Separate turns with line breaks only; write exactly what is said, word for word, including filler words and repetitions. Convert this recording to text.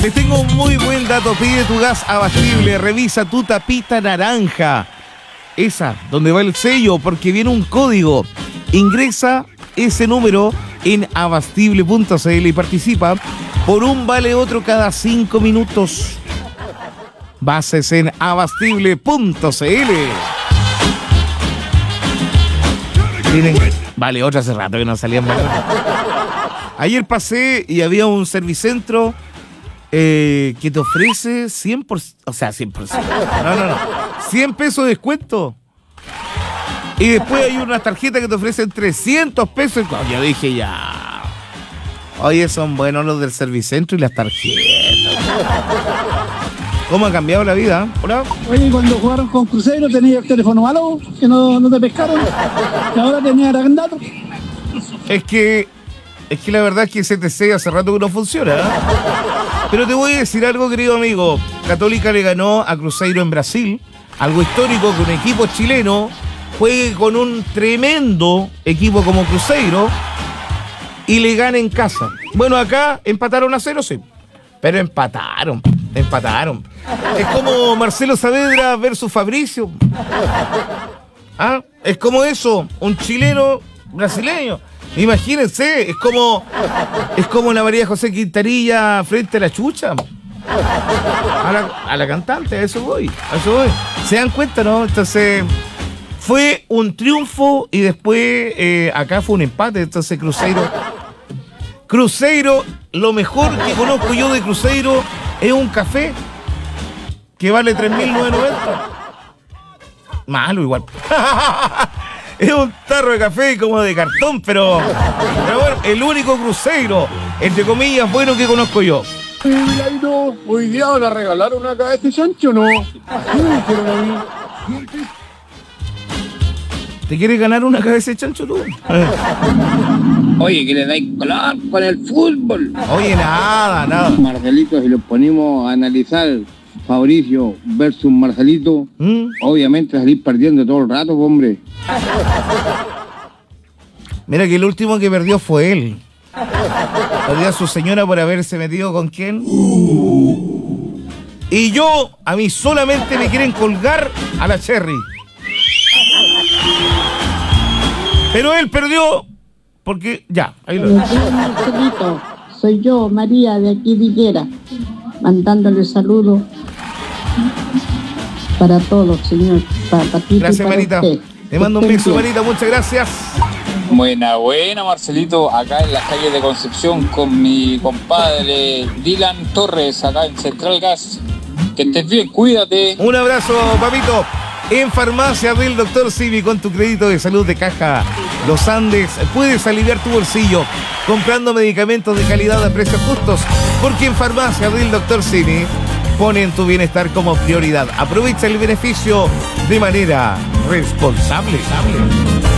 Les tengo un muy buen dato. Pide tu gas abastible. Revisa tu tapita naranja. Esa, donde va el sello, porque viene un código. Ingresa ese número en abastible punto c l y participa por un vale otro cada cinco minutos. Bases en abastible punto c l. Miren, vale otra hace rato que no salían mal. Ayer pasé y había un servicentro eh, que te ofrece cien por ciento, o sea, cien por ciento. No, no, no. cien pesos de descuento. Y después hay una tarjeta que te ofrecen trescientos pesos. Yo dije ya. Oye, son buenos los del servicentro y las tarjetas. ¿Cómo ha cambiado la vida? ¿Hola?
Oye, cuando jugaron con Cruzeiro tenía el teléfono malo, que no, no te pescaron. Y ahora tenía Aragandado.
Es que, es que la verdad es que C T C hace rato que no funciona, ¿eh? Pero te voy a decir algo, querido amigo. Católica le ganó a Cruzeiro en Brasil. Algo histórico que un equipo chileno juegue con un tremendo equipo como Cruzeiro y le gane en casa. Bueno, acá empataron a cero, sí. Pero empataron, empataron. Es como Marcelo Saavedra versus Fabricio. ¿Ah? Es como eso, un chileno brasileño. Imagínense, es como es como la María José Quintanilla frente a la Chucha. A la, a la cantante, a eso voy, a eso voy. ¿Se dan cuenta, no? Entonces, fue un triunfo y después eh, acá fue un empate. Entonces, Cruzeiro... Cruzeiro, lo mejor que conozco yo de Cruzeiro es un café que vale tres mil novecientos noventa. Malo igual. Es un tarro de café como de cartón, pero, pero bueno, el único Cruzeiro, entre comillas, bueno que conozco yo.
Milagro, hoy día van a regalar una cabeza de chancho, ¿no? Así me dijeron a mí.
¿Te quieres ganar una cabeza de chancho tú?
Oye, que le dais color con el fútbol.
Oye, nada, nada.
Marcelito, si lo ponemos a analizar Fabricio versus Marcelito, ¿Mm? Obviamente salir perdiendo todo el rato, hombre.
Mira que el último que perdió fue él. Perdió a su señora por haberse metido con quién. Y yo, a mí solamente me quieren colgar a la Cherry. Pero él perdió porque ya, ahí lo
ves. Marcelito, soy yo, María, de aquí de Higuera, mandándole saludos para todos, señor. Para, para ti,
gracias,
para
Marita.
usted.
Te mando un beso, Marita, muchas gracias.
Buena, buena, Marcelito, acá en las calles de Concepción con mi compadre Dylan Torres, acá en Central Gas. Que estés bien, cuídate.
Un abrazo, papito. En Farmacia del Doctor Simi, con tu crédito de salud de Caja Los Andes, puedes aliviar tu bolsillo comprando medicamentos de calidad a precios justos, porque en Farmacia del Doctor Simi ponen tu bienestar como prioridad. Aprovecha el beneficio de manera responsable.